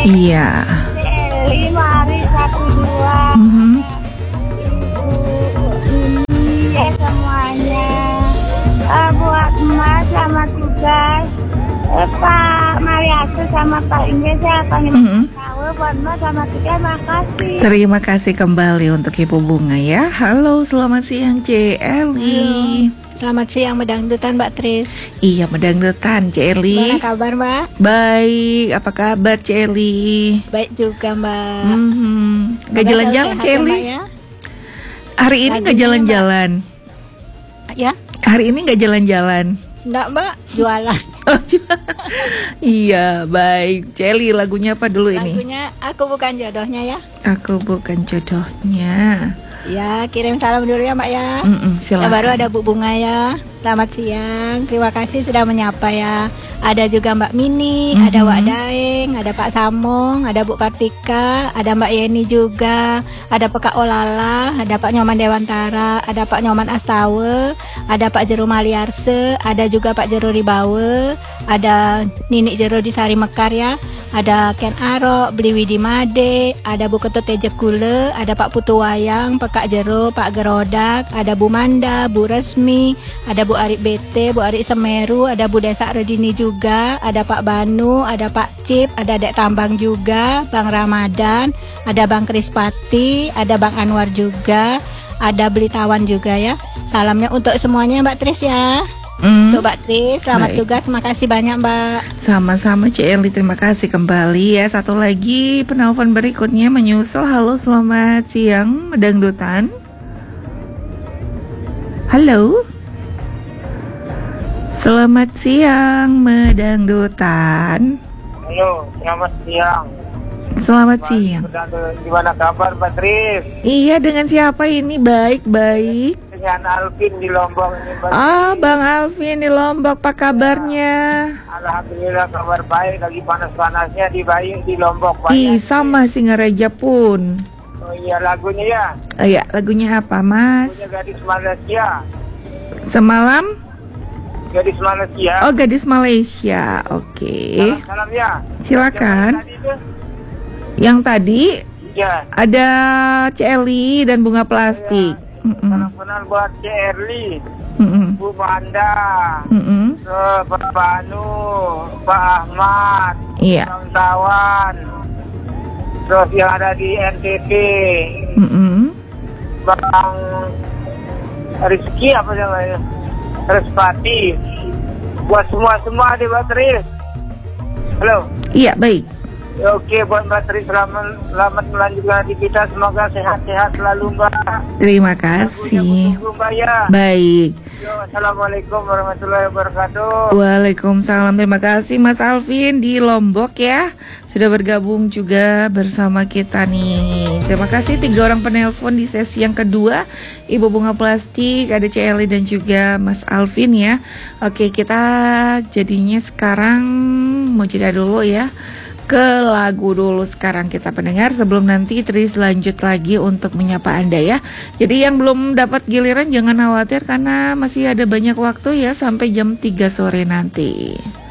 Iya. Eli, mari 12. Mhm. Ibu ini semuanya. Buat Emas selamat tugas. Pak Mariasu sama Pak Inge saya akan tahu. Buat Emas selamat tugas, makasih. Terima kasih kembali untuk Ibu Bunga ya. Halo, selamat siang C. Eli. Selamat siang Medangdutan Mbak Tris. Iya, Medangdutan C. Eli. Gimana kabar Mbak? Baik, apa kabar C. Eli? Baik juga Mbak. Gak jalan-jalan C. Eli? Ya? Hari ini gak jalan-jalan? Ya? Hari ini gak jalan-jalan? Enggak Mbak, jualan. Oh, iya, baik. Celi, lagunya apa dulu ini? Lagunya Aku Bukan Jodohnya ya. Aku Bukan Jodohnya. Ya, kirim salam dulu ya Mbak ya. Silakan. Yang baru ada Bu Bunga ya. Selamat siang, terima kasih sudah menyapa ya. Ada juga Mbak Mini, ada Wak Daeng, ada Pak Samong, ada Bu Kartika, ada Mbak Yeni juga, ada Pak Olala, ada Pak Nyoman Dewantara, ada Pak Nyoman Astawe, ada Pak Jero Maliarse, ada juga Pak Jero Ribawe, ada Nini Jero di Sari Mekar ya, ada Ken Aro, Bliwi di Made, ada Bu Ketut Teje Kule, ada Pak Putu Wayang, Pak Kak Jero, Pak Gerodak, ada Bu Manda, Bu Resmi, ada Bu Arik BT, Bu Arik Semeru, ada Bu Desak Redini juga, ada Pak Banu, ada Pak Cip, ada Dek Tambang juga, Bang Ramadan, ada Bang Krispati, ada Bang Anwar juga, ada Belitawan juga ya. Salamnya untuk semuanya Mbak Tris ya. Untuk Mbak Tris, selamat tugas, terima kasih banyak Mbak. Sama-sama C. Eli, terima kasih kembali ya. Satu lagi penelpon berikutnya menyusul. Halo, selamat siang Medangdutan. Halo. Selamat siang Medangdutan. Halo, selamat siang. Selamat siang. Gimana kabar Mbak Tris? Iya, dengan siapa ini? Baik-baik. Dengan Alvin di Lombok ini Mbak. Bang Alvin di Lombok, apa kabarnya? Alhamdulillah kabar baik, lagi panas-panasnya di Lombok. Sama Singaraja pun. Oh iya, lagunya ya? Iya, lagunya apa Mas? Lagunya Gadis Malaysia. Semalam? Gadis Malaysia. Oh, Gadis Malaysia. Oke. Salam ya. Silakan. Yang tadi ya ada Celi dan bunga plastik. Salam kenal buat Cerli, Bu Manda, Pak Banu, Pak Ahmad, iya, kawan-kawan, terus yang ada di NTT, Bang Rizky apa namanya, Respati, buat semua di Batris. Halo. Iya, baik. Oke, buat Mbak Tri, selamat melanjutkan aktivitas, semoga sehat-sehat selalu Mbak. Terima kasih. Mbak ya. Baik. Assalamualaikum warahmatullahi wabarakatuh. Waalaikumsalam. Terima kasih Mas Alvin di Lombok ya, sudah bergabung juga bersama kita nih. Terima kasih 3 orang penelpon di sesi yang kedua, Ibu Bunga Plastik, ada Celi dan juga Mas Alvin ya. Oke, kita jadinya sekarang mau jeda dulu ya, ke lagu dulu sekarang kita pendengar, sebelum nanti Tris lanjut lagi untuk menyapa Anda ya. Jadi yang belum dapat giliran jangan khawatir, karena masih ada banyak waktu ya sampai jam 3 sore nanti.